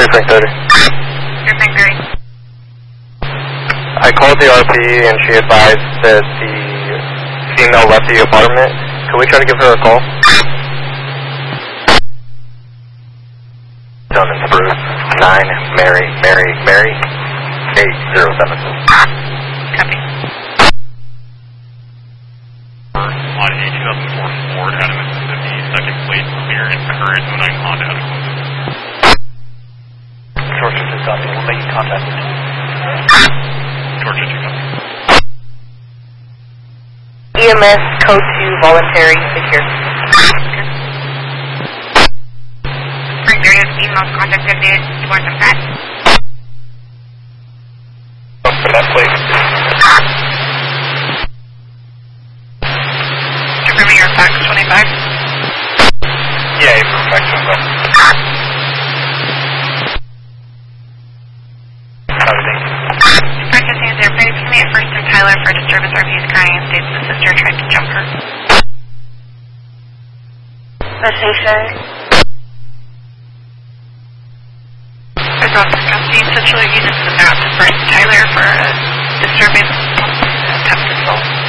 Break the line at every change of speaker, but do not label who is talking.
Frank 30.
You're Frank 30.
I called the RP and she advised that the female left the apartment. Can we try to give her a call? Done in Spruce. 9 Mary 807.
Copy.
On a 2004 Ford out of Mississippi, second plate, clear and current 09 Honda out of
Georgia 2 copy. We'll make contact with you.
Georgia 2 copy.
EMS code 2 voluntary secure. Frank 30 has emails contacted you. You want them back?
For that plate.
Remember your fax 25?
Yeah, perfection.
Practice answer. Please give me a first and Tyler for disturbance RP is crying and states the sister tried to jump her. Location. There's also company essentially uses the map to first Tyler for a disturbance attempt assault.